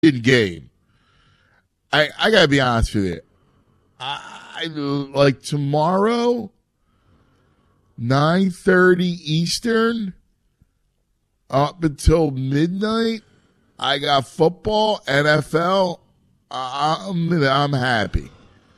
game. I gotta be honest with you. I like tomorrow, 9:30 Eastern, up until midnight. I got football, NFL. I'm happy.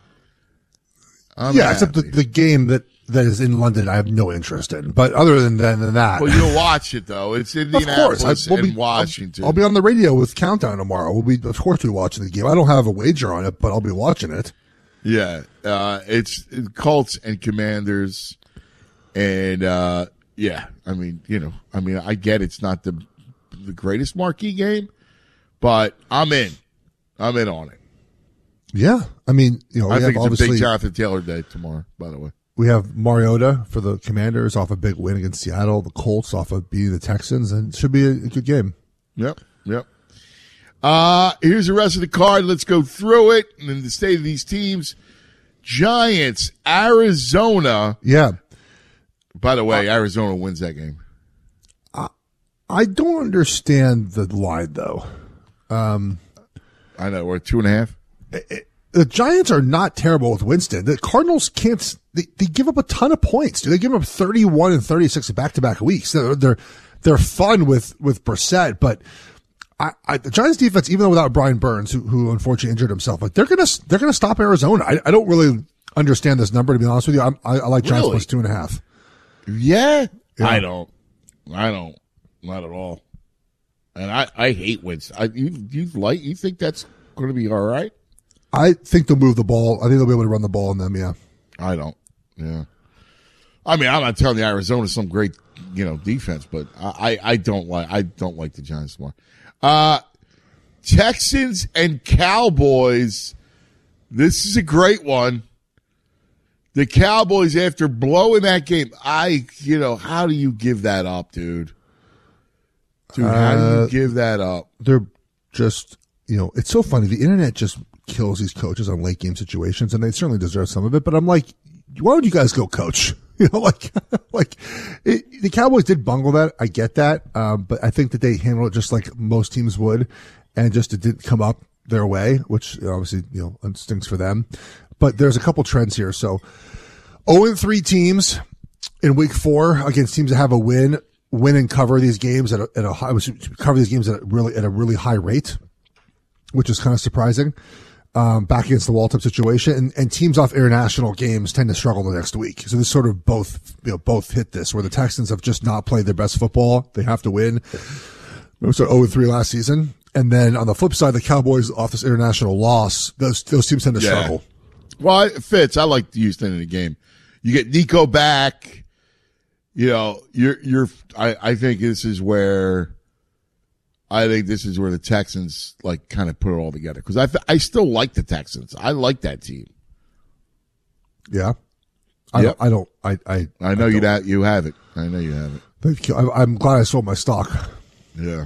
Except the game that is in London, I have no interest in. But other than that, well, you'll watch it though. It's Indianapolis and Washington. I'll be on the radio with Countdown tomorrow. Of course, we'll be watching the game. I don't have a wager on it, but I'll be watching it. Yeah, it's Colts and Commanders, and I get it's not the greatest marquee game, but I'm in on it. Yeah, I mean, I think it's a big Jonathan Taylor day tomorrow. By the way, we have Mariota for the Commanders off a big win against Seattle. The Colts off of beating the Texans, and it should be a good game. Yep. Here's the rest of the card. Let's go through it. And then the state of these teams. Giants, Arizona. Yeah. By the way, Arizona wins that game. I don't understand the line, though. I know. We're 2.5. The Giants are not terrible with Winston. The Cardinals can't. They give up a ton of points. They give up 31 and 36 back-to-back weeks. They're fun with Brissett, but the Giants defense, even though without Brian Burns, who unfortunately injured himself, like they're gonna stop Arizona. I don't really understand this number, to be honest with you. I like Giants plus 2.5. Yeah, I don't, not at all. And I hate Winston. You think that's going to be all right? I think they'll move the ball. I think they'll be able to run the ball on them. Yeah, I don't. Yeah, I mean, I'm not telling you Arizona's some great defense, but I don't like the Giants more. Texans and Cowboys. This is a great one. The Cowboys, after blowing that game, how do you give that up, dude? How do you give that up? They're just, it's so funny. The internet just kills these coaches on late game situations, and they certainly deserve some of it. But I'm like, why don't you guys go coach? The Cowboys did bungle that. I get that. But I think that they handled it just like most teams would, and just it didn't come up their way, which obviously, stinks for them. But there's a couple trends here. So 0-3 teams in week 4 against teams that have a win and cover these games at a really high rate, which is kind of surprising. Back against the wall type situation, and teams off international games tend to struggle the next week. So this sort of both hit this, where the Texans have just not played their best football. They have to win. So 0-3 last season. And then on the flip side, the Cowboys off this international loss, those teams tend to struggle. Well, it fits. I like Houston in the game. You get Nico back. I think this is where the Texans kind of put it all together, because I still like the Texans. I like that team. Yeah, I know you have it. I know you have it. Thank you. I'm glad I sold my stock. Yeah.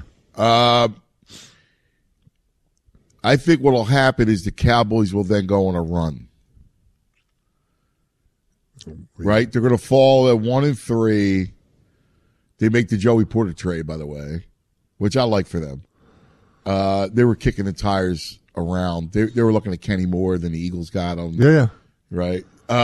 I think what will happen is the Cowboys will then go on a run. Right? They're going to fall at 1-3. They make the Joey Porter trade, by the way, which I like for them. They were kicking the tires around. They were looking at Kenny Moore, then the Eagles got him. Yeah. Right.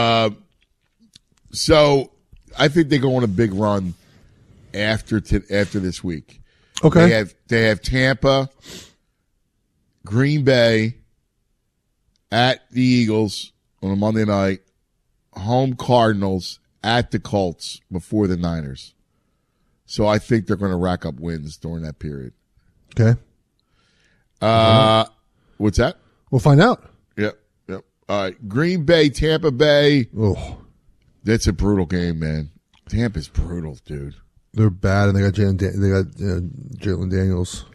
So I think they go on a big run after this week. Okay. They have Tampa, Green Bay, at the Eagles on a Monday night, home Cardinals, at the Colts before the Niners. So I think they're going to rack up wins during that period. Okay. What's that? We'll find out. Yep. All right. Green Bay, Tampa Bay. Oh, that's a brutal game, man. Tampa's brutal, dude. They're bad, and they got Jalen Daniels.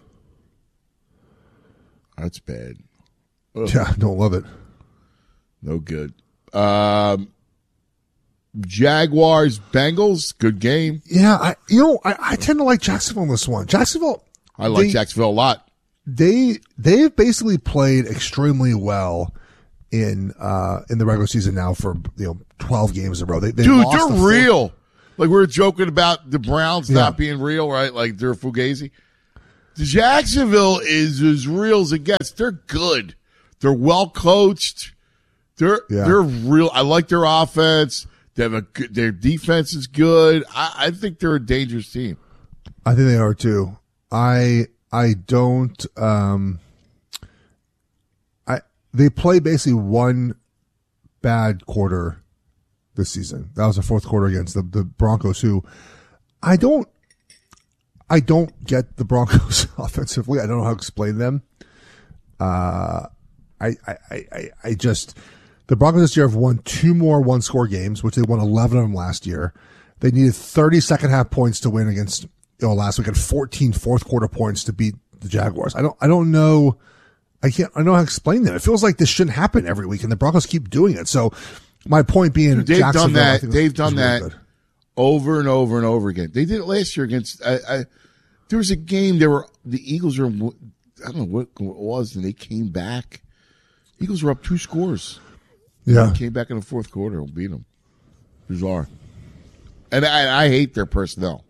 That's bad. Ugh. Yeah, don't love it. No good. Jaguars, Bengals, good game. Yeah, I tend to like Jacksonville in this one. I like Jacksonville a lot. They've basically played extremely well in the regular season now for 12 games in a row. Dude, they're real. Like we were joking about the Browns not being real, right? Like they're Fugazi. Jacksonville is as real as it gets. They're good. They're well coached. They're real. I like their offense. They have their defense is good. I think they're a dangerous team. I think they are too. I don't. They play basically one bad quarter this season. That was the fourth quarter against the Broncos, who I don't get the Broncos offensively. I don't know how to explain them. The Broncos this year have won 2 more one-score games, which they won 11 of them last year. They needed 30 second-half points to win against last week, and 14 fourth-quarter points to beat the Jaguars. I don't know. I don't know how to explain that. It feels like this shouldn't happen every week, and the Broncos keep doing it. So my point being, they've done that. They've done that over and over and over again. They did it last year against. There was a game. The Eagles were. I don't know what it was, and they came back. Eagles were up 2 scores. Yeah, they came back in the fourth quarter and beat them. Bizarre. And I hate their personnel.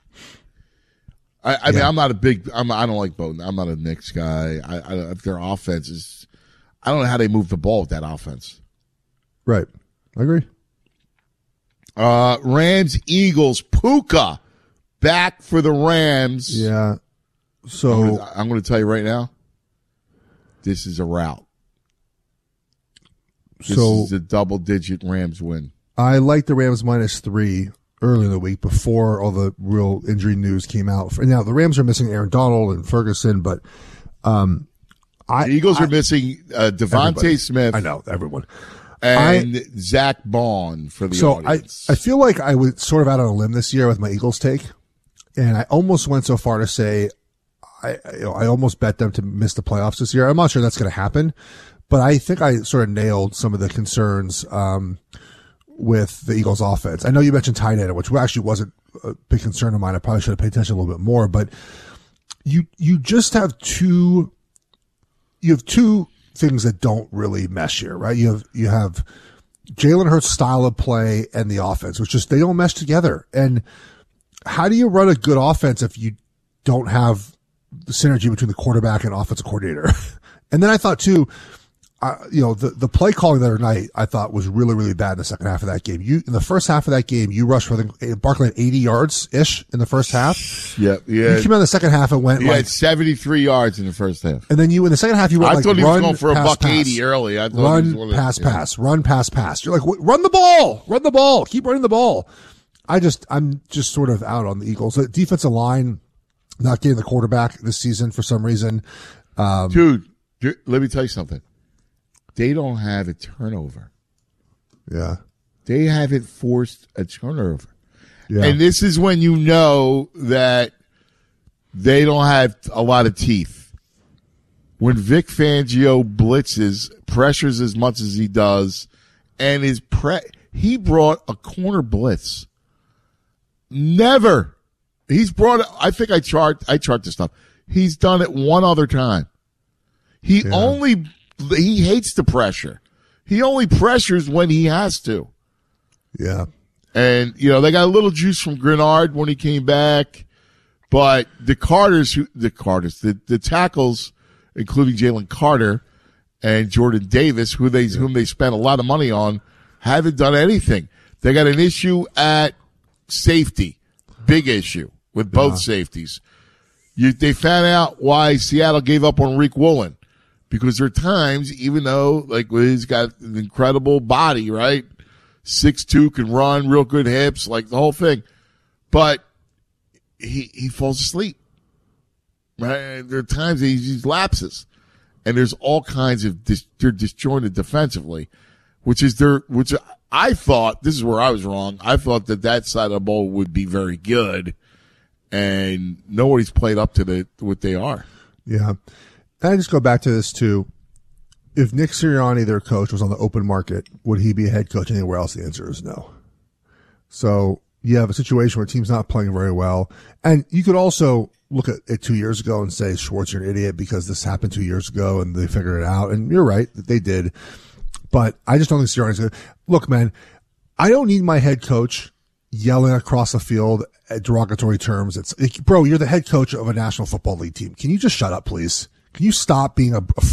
I mean, I'm not a big. I don't like Bowden. I'm not a Knicks guy. If their offense is, I don't know how they move the ball with that offense. Right, I agree. Rams, Eagles, Puka back for the Rams. Yeah. So I'm going to tell you right now, this is a rout. This is a double-digit Rams win. I like the Rams -3 early in the week before all the real injury news came out. Now, the Rams are missing Aaron Donald and Ferguson, but the Eagles are missing Devontae Smith. I know, everyone. And Zach Bond for the audience. I feel like I was sort of out on a limb this year with my Eagles take, and I almost went so far to say I almost bet them to miss the playoffs this year. I'm not sure that's going to happen, but I think I sort of nailed some of the concerns with the Eagles offense. I know you mentioned tight end, which actually wasn't a big concern of mine. I probably should have paid attention a little bit more, but you just have two things that don't really mesh here, right? You have Jalen Hurts' style of play and the offense, which just, they don't mesh together. And how do you run a good offense if you don't have the synergy between the quarterback and offensive coordinator? And then I thought too, the play calling the other night, I thought was really, really bad in the second half of that game. In the first half of that game, you rushed for Barkley had 80 yards-ish in the first half. Yeah. You came out in the second half and went he had 73 yards in the first half. And then in the second half, you went I thought he was going for a $180 early. I thought run, pass. You're like, run the ball, keep running the ball. I'm just sort of out on the Eagles. The defensive line not getting the quarterback this season for some reason. Dude, let me tell you something. They don't have a turnover. Yeah. They haven't forced a turnover. Yeah. And this is when you know that they don't have a lot of teeth. When Vic Fangio blitzes, pressures as much as he does, and he brought a corner blitz. Never. He's brought it. I think I chart this stuff. He's done it one other time. He hates the pressure. He only pressures when he has to. Yeah. And, they got a little juice from Grenard when he came back. But the tackles, including Jalen Carter and Jordan Davis, whom they spent a lot of money on, haven't done anything. They got an issue at safety. Big issue with both safeties. They found out why Seattle gave up on Rick Woolen. Because there are times, even though, he's got an incredible body, right? 6'2", can run, real good hips, the whole thing. But he falls asleep, right? There are times he just lapses. And there's all kinds of, they're disjointed defensively, which I thought, this is where I was wrong, I thought that side of the ball would be very good. And nobody's played up to what they are. Yeah. And I just go back to this too. If Nick Sirianni, their coach, was on the open market, would he be a head coach anywhere else? The answer is no. So you have a situation where a team's not playing very well. And you could also look at it 2 years ago and say, Schwartz, you're an idiot because this happened 2 years ago and they figured it out. And you're right that they did. But I just don't think Sirianni's going to. Look, man, I don't need my head coach yelling across the field derogatory terms. It's bro, you're the head coach of a National Football League team. Can you just shut up, please? Can you stop being a